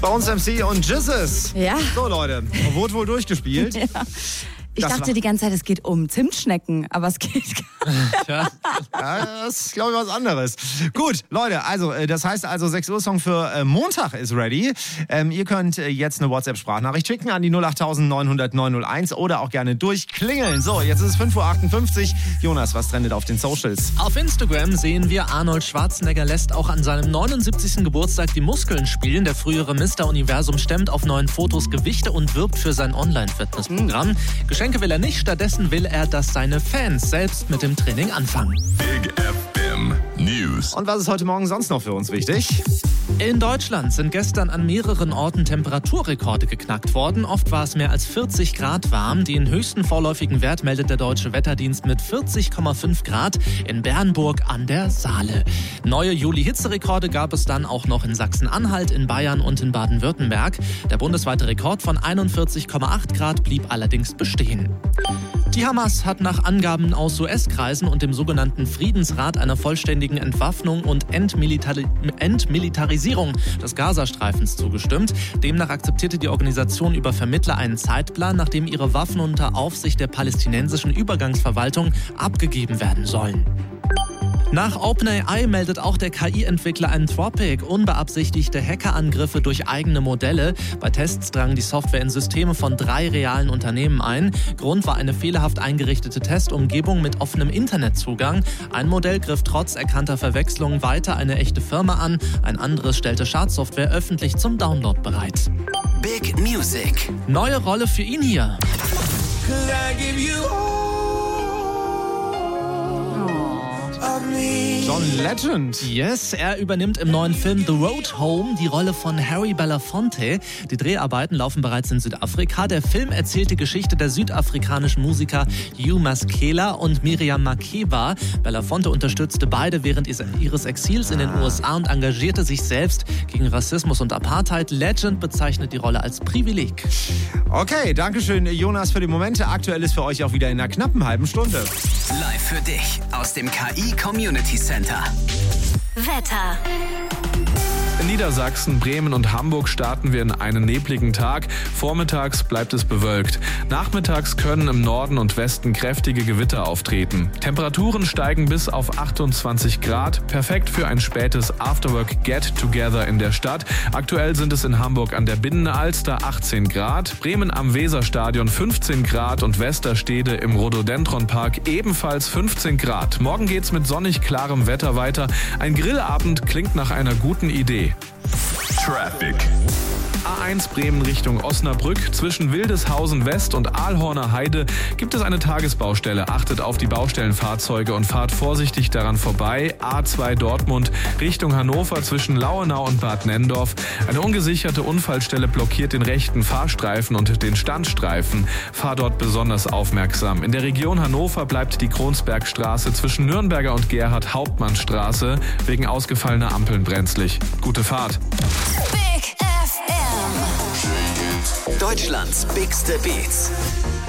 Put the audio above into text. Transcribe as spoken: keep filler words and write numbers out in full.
Bones M C und Jizzes. Ja. So, Leute, wurde wohl durchgespielt. Ja. Ich Das dachte war- die ganze Zeit, es geht um Zimtschnecken, aber es geht gar nicht. Ja. Ja, das ist, glaube ich, was anderes. Gut, Leute, also äh, das heißt also, sechs Uhr Song für äh, Montag ist ready. Ähm, ihr könnt äh, jetzt eine WhatsApp-Sprachnachricht schicken an die null acht neun null null neun null eins oder auch gerne durchklingeln. So, jetzt ist es fünf Uhr achtundfünfzig. Jonas, was trendet auf den Socials? Auf Instagram sehen wir, Arnold Schwarzenegger lässt auch an seinem neunundsiebzigsten Geburtstag die Muskeln spielen. Der frühere Mister Universum stemmt auf neuen Fotos Gewichte und wirbt für sein Online-Fitnessprogramm. Geschenke will er nicht, stattdessen will er, dass seine Fans selbst mit dem Training anfangen. Big F M News. Und was ist heute Morgen sonst noch für uns wichtig? In Deutschland sind gestern an mehreren Orten Temperaturrekorde geknackt worden. Oft war es mehr als vierzig Grad warm. Den höchsten vorläufigen Wert meldet der Deutsche Wetterdienst mit vierzig Komma fünf Grad in Bernburg an der Saale. Neue Juli-Hitzerekorde gab es dann auch noch in Sachsen-Anhalt, in Bayern und in Baden-Württemberg. Der bundesweite Rekord von einundvierzig Komma acht Grad blieb allerdings bestehen. Die Hamas hat nach Angaben aus U S-Kreisen und dem sogenannten Friedensrat einer vollständigen Entwaffnung und Entmilitari- Entmilitarisierung des Gazastreifens zugestimmt. Demnach akzeptierte die Organisation über Vermittler einen Zeitplan, nachdem ihre Waffen unter Aufsicht der palästinensischen Übergangsverwaltung abgegeben werden sollen. Nach OpenAI meldet auch der K I-Entwickler Anthropic unbeabsichtigte Hackerangriffe durch eigene Modelle. Bei Tests drang die Software in Systeme von drei realen Unternehmen ein. Grund war eine fehlerhaft eingerichtete Testumgebung mit offenem Internetzugang. Ein Modell griff trotz erkannter Verwechslungen weiter eine echte Firma an. Ein anderes stellte Schadsoftware öffentlich zum Download bereit. Big Music. Neue Rolle für ihn hier. John Legend. Yes, er übernimmt im neuen Film The Road Home die Rolle von Harry Belafonte. Die Dreharbeiten laufen bereits in Südafrika. Der Film erzählt die Geschichte der südafrikanischen Musiker Hugh Masekela und Miriam Makeba. Belafonte unterstützte beide während ihres Exils in den U S A und engagierte sich selbst gegen Rassismus und Apartheid. Legend bezeichnet die Rolle als Privileg. Okay, dankeschön, Jonas, für die Momente. Aktuell ist für euch auch wieder in einer knappen halben Stunde. Live für dich aus dem K I Community Center. Wetter. In Niedersachsen, Bremen und Hamburg starten wir in einen nebligen Tag. Vormittags bleibt es bewölkt. Nachmittags können im Norden und Westen kräftige Gewitter auftreten. Temperaturen steigen bis auf achtundzwanzig Grad. Perfekt für ein spätes Afterwork Get-Together in der Stadt. Aktuell sind es in Hamburg an der Binnenalster achtzehn Grad, Bremen am Weserstadion fünfzehn Grad und Westerstede im Rhododendron-Park ebenfalls fünfzehn Grad. Morgen geht's mit sonnig klarem Wetter weiter. Ein Grillabend klingt nach einer guten Idee. Traffic. A eins Bremen Richtung Osnabrück. Zwischen Wildeshausen West und Aalhorner Heide gibt es eine Tagesbaustelle. Achtet auf die Baustellenfahrzeuge und fahrt vorsichtig daran vorbei. A zwei Dortmund Richtung Hannover zwischen Lauenau und Bad Nenndorf. Eine ungesicherte Unfallstelle blockiert den rechten Fahrstreifen und den Standstreifen. Fahr dort besonders aufmerksam. In der Region Hannover bleibt die Kronsbergstraße zwischen Nürnberger und Gerhard-Hauptmann-Straße wegen ausgefallener Ampeln brenzlig. Gute Fahrt. Big F M. Deutschlands bigste Beats.